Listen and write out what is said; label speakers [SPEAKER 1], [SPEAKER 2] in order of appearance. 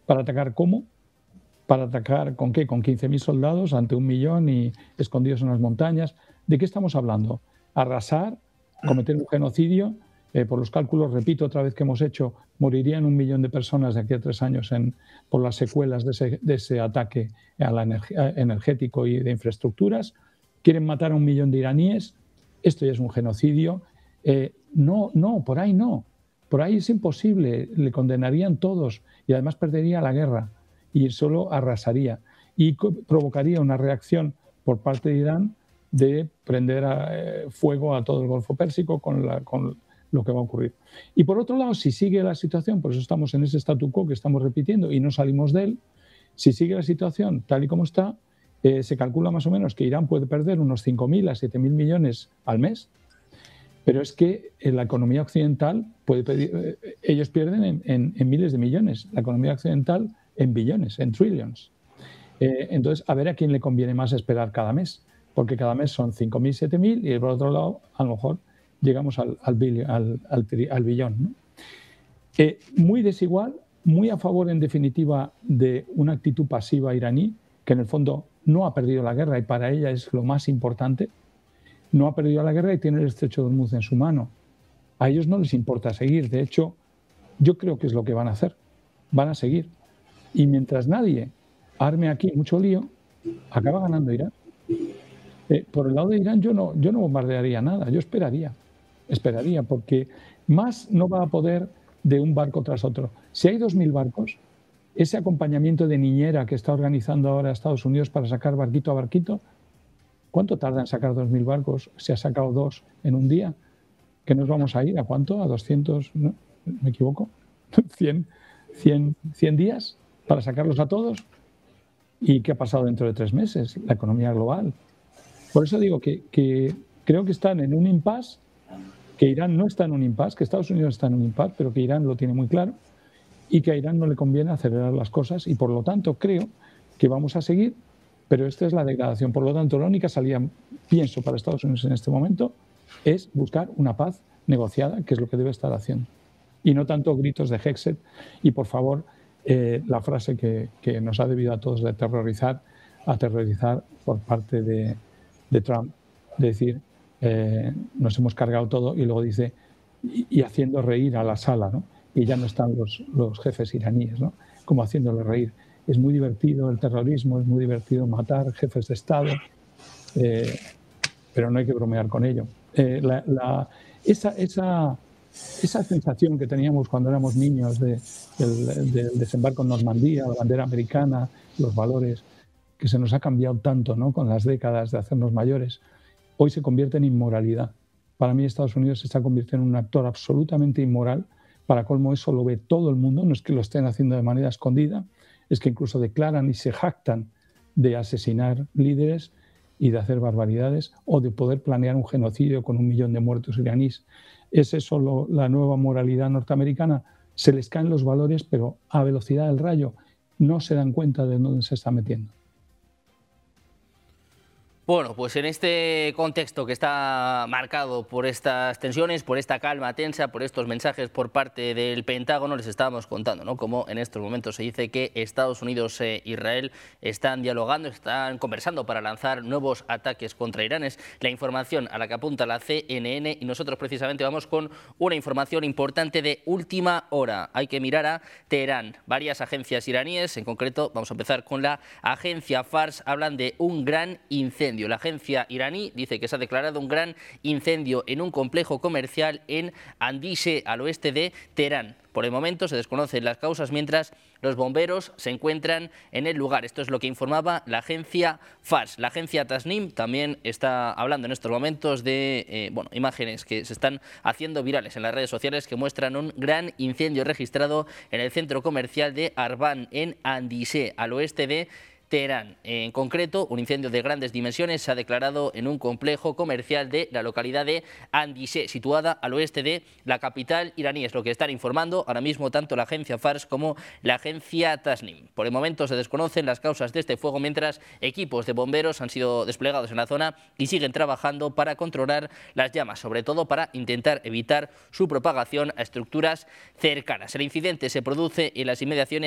[SPEAKER 1] ¿Para atacar cómo? ¿Para atacar con qué? Con 15.000 soldados ante 1 millón y escondidos en las montañas. ¿De qué estamos hablando? Arrasar, cometer un genocidio. Por los cálculos, repito otra vez que hemos hecho, morirían 1 millón de personas de aquí a 3 años por las secuelas de ese ataque a la energético y de infraestructuras. Quieren matar a 1 millón de iraníes. Esto ya es un genocidio. No, por ahí no. Por ahí es imposible. Le condenarían todos y además perdería la guerra y solo arrasaría y provocaría una reacción por parte de Irán de prender fuego a todo el Golfo Pérsico con lo que va a ocurrir. Y por otro lado, si sigue la situación, por eso estamos en ese statu quo que estamos repitiendo y no salimos de él, si sigue la situación tal y como está, se calcula más o menos que Irán puede perder unos 5.000 a 7.000 millones al mes, pero es que la economía occidental ellos pierden en miles de millones, la economía occidental en billones, en trillions. Entonces, a ver a quién le conviene más esperar cada mes, porque cada mes son 5.000, 7.000 y por otro lado, a lo mejor llegamos al billón, ¿no? Muy desigual, muy a favor, en definitiva, de una actitud pasiva iraní, que en el fondo no ha perdido la guerra y para ella es lo más importante. No ha perdido la guerra y tiene el estrecho de Hormuz en su mano. A ellos no les importa seguir. De hecho, yo creo que es lo que van a hacer. Van a seguir. Y mientras nadie arme aquí mucho lío, acaba ganando Irán. Por el lado de Irán yo no bombardearía nada, yo esperaría, porque más no va a poder de un barco tras otro. Si hay 2.000 barcos, ese acompañamiento de niñera que está organizando ahora Estados Unidos para sacar barquito a barquito, ¿cuánto tarda en sacar 2.000 barcos? Se ha sacado 2 en un día. ¿Qué nos vamos a ir? ¿A cuánto? ¿A 200? ¿No? ¿Me equivoco? ¿100 días para sacarlos a todos? ¿Y qué ha pasado dentro de 3 meses? La economía global. Por eso digo que creo que están en un impasse, que Irán no está en un impasse, que Estados Unidos está en un impasse, pero que Irán lo tiene muy claro y que a Irán no le conviene acelerar las cosas y por lo tanto creo que vamos a seguir, pero esta es la degradación. Por lo tanto, la única salida, pienso, para Estados Unidos en este momento es buscar una paz negociada, que es lo que debe estar haciendo. Y no tanto gritos de Hexet y, por favor, la frase que nos ha debido a todos de aterrorizar por parte de Trump, de decir, nos hemos cargado todo, y luego dice, y haciendo reír a la sala, ¿no? Y ya no están los jefes iraníes, ¿no? Como haciéndole reír. Es muy divertido el terrorismo, es muy divertido matar jefes de Estado, pero no hay que bromear con ello. Esa sensación que teníamos cuando éramos niños del desembarco en Normandía, la bandera americana, los valores, que se nos ha cambiado tanto, ¿no? Con las décadas de hacernos mayores, hoy se convierte en inmoralidad. Para mí Estados Unidos se está convirtiendo en un actor absolutamente inmoral. Para colmo, eso lo ve todo el mundo, no es que lo estén haciendo de manera escondida, es que incluso declaran y se jactan de asesinar líderes y de hacer barbaridades o de poder planear un genocidio con 1 millón de muertos iraníes. ¿Es eso la nueva moralidad norteamericana? Se les caen los valores, pero a velocidad del rayo. No se dan cuenta de dónde se está metiendo.
[SPEAKER 2] Bueno, pues en este contexto que está marcado por estas tensiones, por esta calma tensa, por estos mensajes por parte del Pentágono, les estábamos contando, ¿no?, cómo en estos momentos se dice que Estados Unidos e Israel están dialogando, están conversando para lanzar nuevos ataques contra Irán. Es la información a la que apunta la CNN y nosotros precisamente vamos con una información importante de última hora. Hay que mirar a Teherán. Varias agencias iraníes, en concreto vamos a empezar con la agencia Fars, hablan de un gran incendio. La agencia iraní dice que se ha declarado un gran incendio en un complejo comercial en Andishe, al oeste de Teherán. Por el momento se desconocen las causas mientras los bomberos se encuentran en el lugar. Esto es lo que informaba la agencia Fars. La agencia Tasnim también está hablando en estos momentos de imágenes que se están haciendo virales en las redes sociales que muestran un gran incendio registrado en el centro comercial de Arban, en Andishe, al oeste de Teherán. En concreto, un incendio de grandes dimensiones se ha declarado en un complejo comercial de la localidad de Andishe, situada al oeste de la capital iraní. Es lo que están informando ahora mismo tanto la agencia Fars como la agencia Tasnim. Por el momento se desconocen las causas de este fuego, mientras equipos de bomberos han sido desplegados en la zona y siguen trabajando para controlar las llamas, sobre todo para intentar evitar su propagación a estructuras cercanas. El incidente se produce en las inmediaciones